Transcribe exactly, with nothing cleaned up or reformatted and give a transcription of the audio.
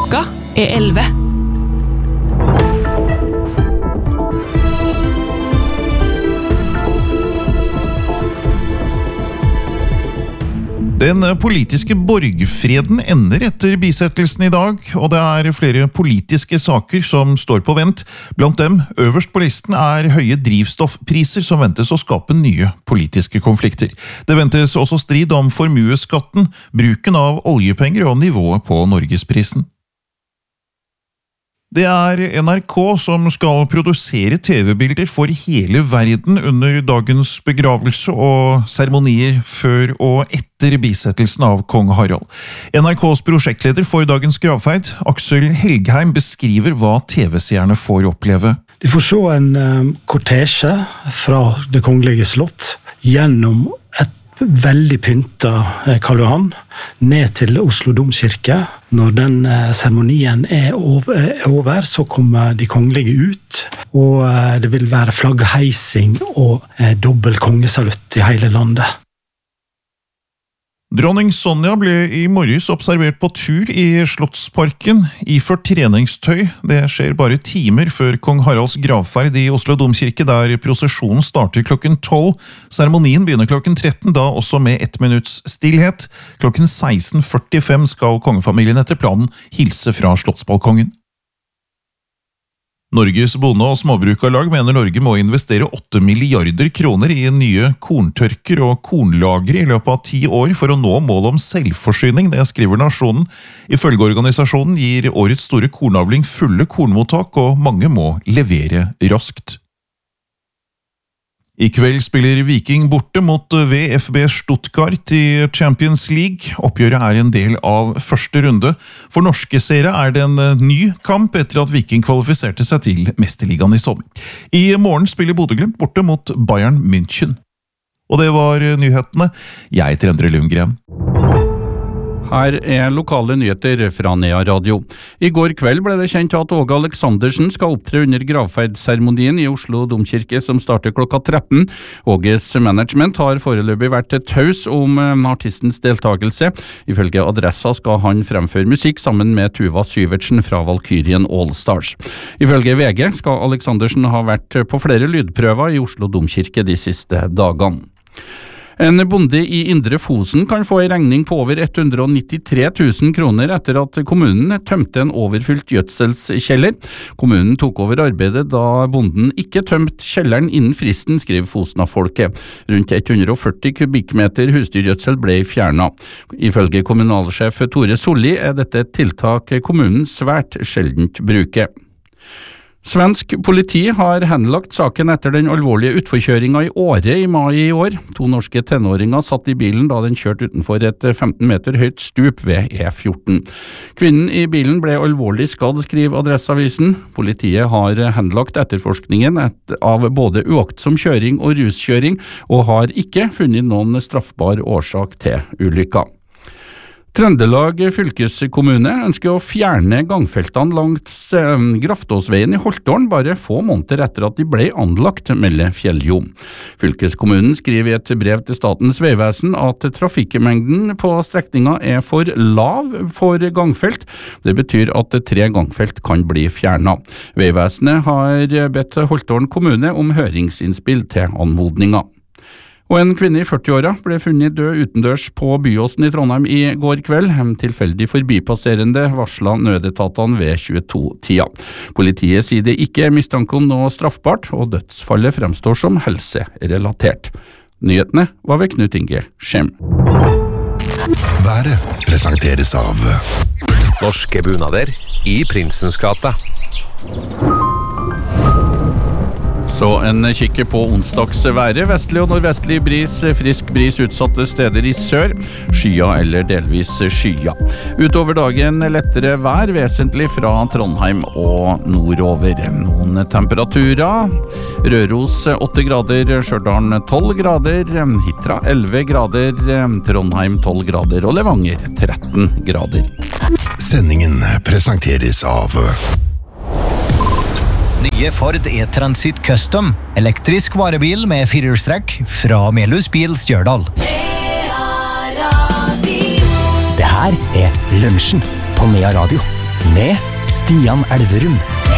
Klokka er elleve. Den politiske borgfreden ender etter bisettelsen i dag, og det er flere politiske saker som står på vent. Blant dem, øverst på listen, er høye drivstoffpriser som ventes å skape nye politiske konflikter. Det ventes også strid om formueskatten, bruken av oljepenger og nivået på norgesprisen. Det er N R K som skal produsere T V-bilder for hele verden under dagens begravelse og seremonier før og etter bisettelsen av kong Harald. N R K's prosjektleder for dagens gravferd, Aksel Helgheim, beskriver hva T V-seerne får oppleve. De får se en um, kortesje fra det kongelige slott gjennom et veldig pynta Karl Johan ned til Oslo domkirke. Når den seremonien er over, så kommer de kongelige ut, og det vil være flaggheising og dobbel kongesalutt i hele landet. Dronning Sonja ble i morges observert på tur i Slottsparken, iført treningstøy. Det skjer bare timer før kong Haralds gravferd i Oslo domkirke, der prosesjonen starter klokken tolv. Seremonien begynner klokken tretten, da også med ett minutts stillhet. Klokken seksten førtifem skal kongefamilien etter planen hilse fra slottsbalkongen. Norges bonde- og småbrukarlag mener Norge må investere åtte milliarder kroner i nye korntørker og kornlagre i løpet av ti år for å nå mål om selvforsyning, det skriver Nasjonen. Ifølge organisasjonen gir årets store kornavling fulle kornmottak, og mange må levere raskt. I kveld spiller Viking borte mot V F B Stuttgart i Champions League. Oppgjøret er en del av første runde. For norske seere er det en ny kamp etter at Viking kvalifiserte seg til Mesterligaen i sommer. I morgen spiller Bodø/Glimt borte mot Bayern München. Og det var nyhetene. Jeg heter Endre Lundgren. Her er lokale nyheter fra Nea Radio. I går kveld ble det kjent at Åge Aleksandersen skal opptre under gravferdseremonien i Oslo domkirke som starter klokka tretten. Åges management har foreløpig vært taus om artistens deltakelse. Ifølge Adressa skal han fremføre musikk sammen med Tuva Syvertsen fra Valkyrien All Stars. Ifølge V G skal Aleksandersen ha vært på flere lydprøver i Oslo domkirke de siste dagene. En bonde i Indre Fosen kan få en regning på over ett hundre nittitre tusen kroner etter at kommunen tømte en overfylt gjødselskjeller. Kommunen tok over arbeidet da bonden ikke tømte kjelleren innen fristen, skriver Fosna-folket. Rundt ett hundre førti kubikkmeter husdyrgjødsel ble fjernet. Ifølge kommunalsjef Tore Solli er dette et tiltak kommunen svært sjeldent bruker. Svensk politi har henlagt saken etter den alvorlige utforkjøringen i Åre i mai i år. To norske tenåringer satt i bilen da den kjørte utenfor et femten meter høyt stup ved E fjorten. Kvinnen i bilen ble alvorlig skadd, skriver Adresseavisen. Politiet har henlagt etterforskningen av både uaktsom kjøring og ruskjøring, og har ikke funnet noen straffbar årsak til ulykka. Trøndelag fylkeskommune ønsker å fjerne gangfeltene langs eh, Graftåsveien i Holtålen bare få måneder etter at de ble anlagt, melder Fjelljom. Fylkeskommunen skriver i et brev til Statens vegvesen at trafikkmengden på strekninga er for lav for gangfelt. Det betyr at tre gangfelt kan bli fjernet. Vegvesenet har bedt Holtålen kommune om høringsinnspill til anmodninga. Og en kvinne i førtiåra ble funnet død utendørs på Byåsen i Trondheim i går kveld. En tilfeldig forbipasserende varslet nødetatene ved tjueto-tida. Politiet sier det ikke er mistanke om noe straffbart, og dødsfallet fremstår som helserelatert. Nyhetene var ved Knut Inge Skjem. Været presenteres av Norske bunader i Prinsens gate. Så en kikker på onsdagsværet. Vestlig og nordvestlig bris, frisk bris utsatte steder i sør. Skya eller delvis skya. Utover dagen lettere vær, vesentlig fra Trondheim og nordover. Noen temperaturer. Røros åtte grader, Stjørdal tolv grader, Hitra elleve grader, Trondheim tolv grader og Levanger tretten grader. Sendingen presenteres av Nye Ford E-Transit Custom, elektrisk varebil med firehjulstrekk fra Melhus Bil Stjørdal. Det her er Lunsjen på Nea Radio. med Stian Elverum.